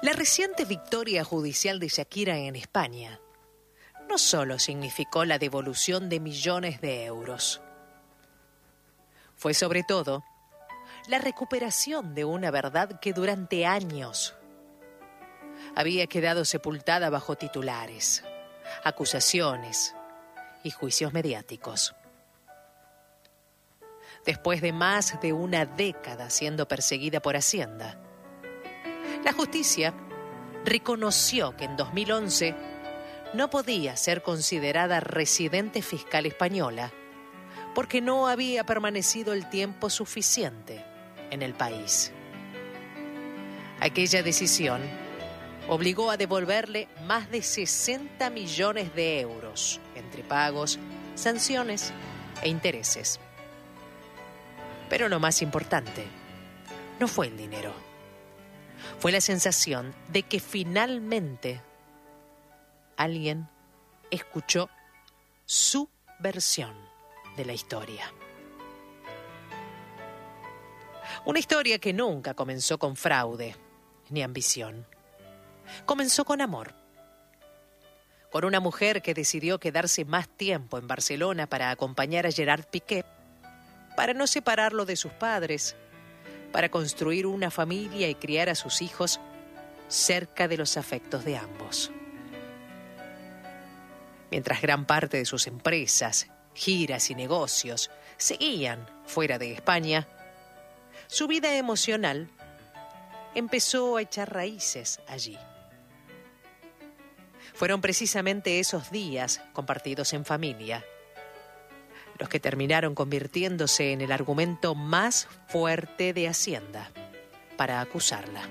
La reciente victoria judicial de Shakira en España no solo significó la devolución de millones de euros, fue sobre todo la recuperación de una verdad que durante años había quedado sepultada bajo titulares, acusaciones y juicios mediáticos. Después de más de una década siendo perseguida por Hacienda, la justicia reconoció que en 2011 no podía ser considerada residente fiscal española porque no había permanecido el tiempo suficiente en el país. Aquella decisión obligó a devolverle más de 60 millones de euros entre pagos, sanciones e intereses. Pero lo más importante no fue el dinero. Fue la sensación de que finalmente alguien escuchó su versión de la historia. Una historia que nunca comenzó con fraude ni ambición. Comenzó con amor. Con una mujer que decidió quedarse más tiempo en Barcelona para acompañar a Gerard Piqué, para no separarlo de sus padres, para construir una familia y criar a sus hijos cerca de los afectos de ambos. Mientras gran parte de sus empresas, giras y negocios seguían fuera de España, su vida emocional empezó a echar raíces allí. Fueron precisamente esos días compartidos en familia los que terminaron convirtiéndose en el argumento más fuerte de Hacienda para acusarla.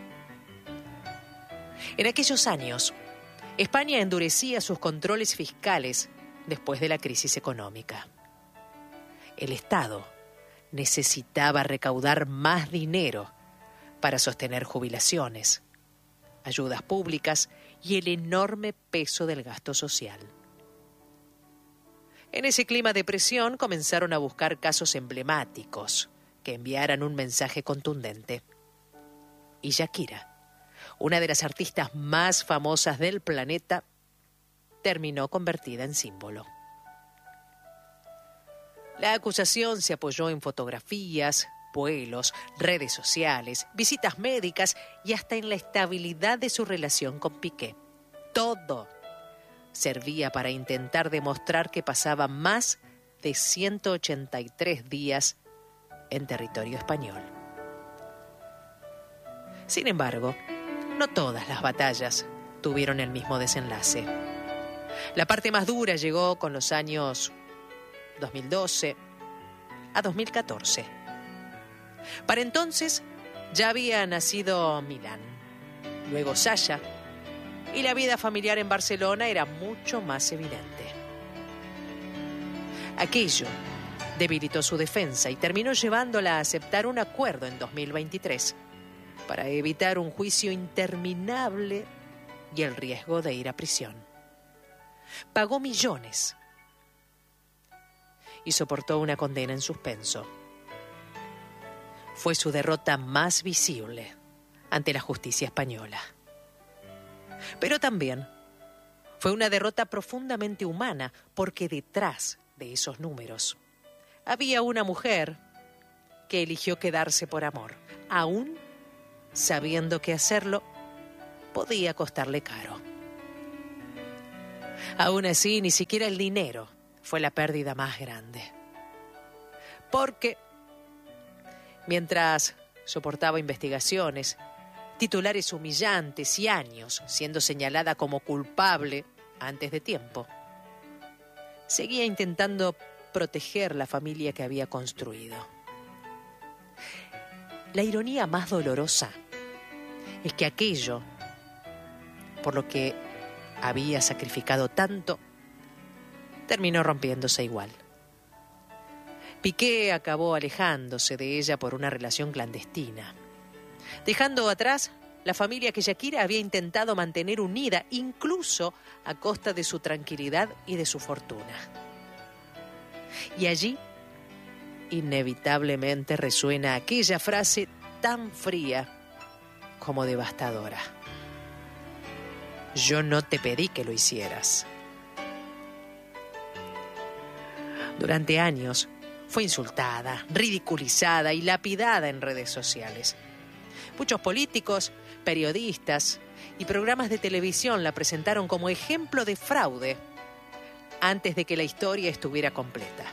En aquellos años, España endurecía sus controles fiscales después de la crisis económica. El Estado necesitaba recaudar más dinero para sostener jubilaciones, ayudas públicas y el enorme peso del gasto social. En ese clima de presión comenzaron a buscar casos emblemáticos que enviaran un mensaje contundente. Y Shakira, una de las artistas más famosas del planeta, terminó convertida en símbolo. La acusación se apoyó en fotografías, vuelos, redes sociales, visitas médicas y hasta en la estabilidad de su relación con Piqué. Todo servía para intentar demostrar que pasaba más de 183 días en territorio español. Sin embargo, no todas las batallas tuvieron el mismo desenlace. La parte más dura llegó con los años 2012 a 2014. Para entonces ya había nacido Milán, luego Sasha, y la vida familiar en Barcelona era mucho más evidente. Aquello debilitó su defensa y terminó llevándola a aceptar un acuerdo en 2023 para evitar un juicio interminable y el riesgo de ir a prisión. Pagó millones y soportó una condena en suspenso. Fue su derrota más visible ante la justicia española. Pero también fue una derrota profundamente humana, porque detrás de esos números había una mujer que eligió quedarse por amor, aún sabiendo que hacerlo podía costarle caro. Aún así, ni siquiera el dinero fue la pérdida más grande. Porque mientras soportaba investigaciones, titulares humillantes y años siendo señalada como culpable antes de tiempo, seguía intentando proteger la familia que había construido. La ironía más dolorosa es que aquello por lo que había sacrificado tanto terminó rompiéndose igual. Piqué acabó alejándose de ella por una relación clandestina, dejando atrás la familia que Shakira había intentado mantener unida, incluso a costa de su tranquilidad y de su fortuna. Y allí, inevitablemente, resuena aquella frase tan fría como devastadora. Yo no te pedí que lo hicieras. Durante años fue insultada, ridiculizada y lapidada en redes sociales. Muchos políticos, periodistas y programas de televisión la presentaron como ejemplo de fraude antes de que la historia estuviera completa.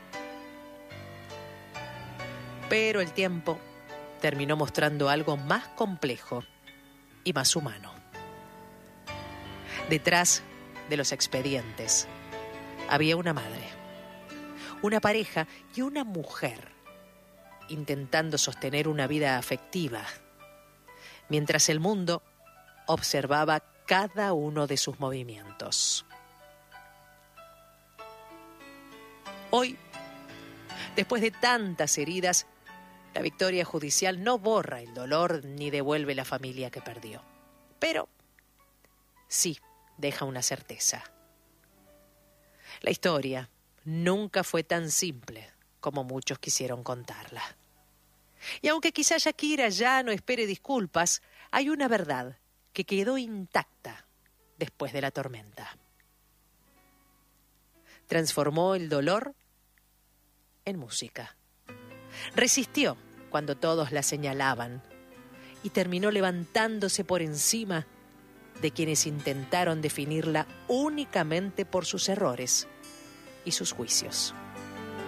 Pero el tiempo terminó mostrando algo más complejo y más humano. Detrás de los expedientes había una madre, una pareja y una mujer intentando sostener una vida afectiva, mientras el mundo observaba cada uno de sus movimientos. Hoy, después de tantas heridas, la victoria judicial no borra el dolor ni devuelve la familia que perdió. Pero sí deja una certeza. La historia nunca fue tan simple como muchos quisieron contarla. Y aunque quizá Shakira ya no espere disculpas, hay una verdad que quedó intacta después de la tormenta. Transformó el dolor en música. Resistió cuando todos la señalaban y terminó levantándose por encima de quienes intentaron definirla únicamente por sus errores y sus juicios.